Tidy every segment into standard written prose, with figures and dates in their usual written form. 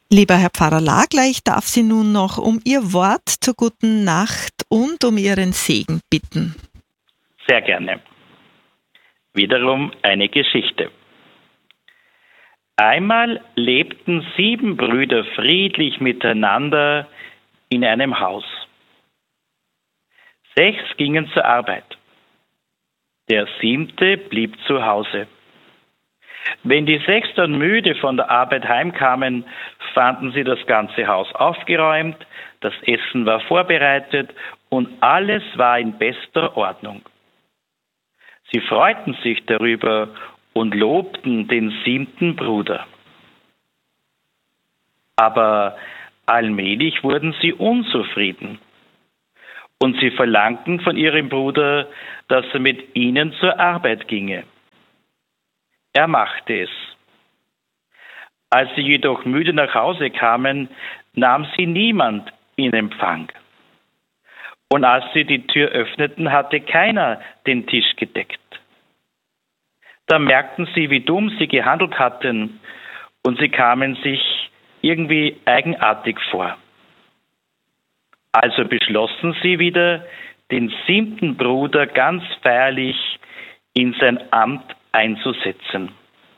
Lieber Herr Pfarrer Lagler, ich darf Sie nun noch um Ihr Wort zur guten Nacht und um Ihren Segen bitten. Sehr gerne. Wiederum eine Geschichte. Einmal lebten 7 Brüder friedlich miteinander in einem Haus. 6 gingen zur Arbeit. Der 7. blieb zu Hause. Wenn die 6 dann müde von der Arbeit heimkamen, fanden sie das ganze Haus aufgeräumt, das Essen war vorbereitet und alles war in bester Ordnung. Sie freuten sich darüber und lobten den 7. Bruder. Aber allmählich wurden sie unzufrieden und sie verlangten von ihrem Bruder, dass er mit ihnen zur Arbeit ginge. Er machte es. Als sie jedoch müde nach Hause kamen, nahm sie niemand in Empfang. Und als sie die Tür öffneten, hatte keiner den Tisch gedeckt. Da merkten sie, wie dumm sie gehandelt hatten, und sie kamen sich irgendwie eigenartig vor. Also beschlossen sie wieder, den 7. Bruder ganz feierlich in sein Amt einzusetzen.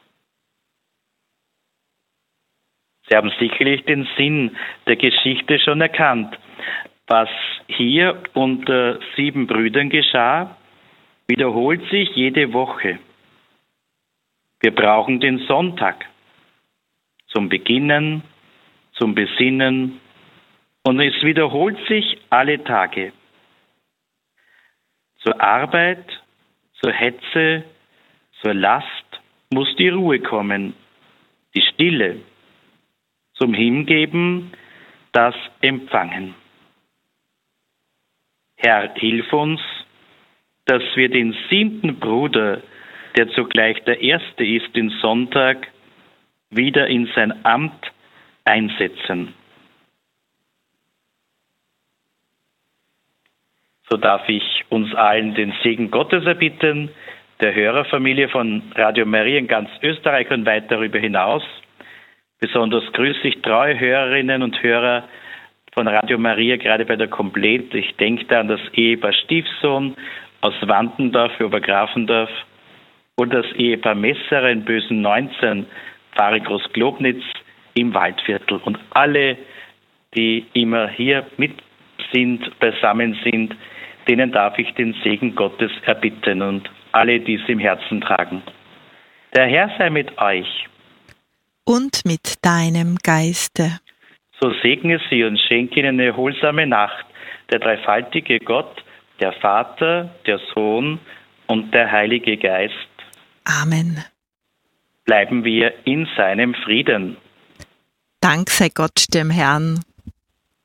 Sie haben sicherlich den Sinn der Geschichte schon erkannt. Was hier unter 7 Brüdern geschah, wiederholt sich jede Woche. Wir brauchen den Sonntag zum Beginnen, zum Besinnen, und es wiederholt sich alle Tage. Zur Arbeit, zur Hetze, zur Last muss die Ruhe kommen, die Stille. Zum Hingeben, das Empfangen. Herr, hilf uns, dass wir den 7. Bruder, der zugleich der Erste ist, den Sonntag, wieder in sein Amt einsetzen. So darf ich uns allen den Segen Gottes erbitten, der Hörerfamilie von Radio Maria in ganz Österreich und weit darüber hinaus. Besonders grüße ich treue Hörerinnen und Hörer von Radio Maria, gerade bei der Komplett. Ich denke da an das Ehepaar Stiefsohn aus Wandendorf, Obergrafendorf, und das Ehepaar Messerer in Bösen 19, Pfarre Großglobnitz im Waldviertel. Und alle, die immer hier mit sind, beisammen sind, denen darf ich den Segen Gottes erbitten und alle, die es im Herzen tragen. Der Herr sei mit euch. Und mit deinem Geiste. So segne sie und schenke ihnen eine erholsame Nacht, der dreifaltige Gott, der Vater, der Sohn und der Heilige Geist. Amen. Bleiben wir in seinem Frieden. Dank sei Gott dem Herrn.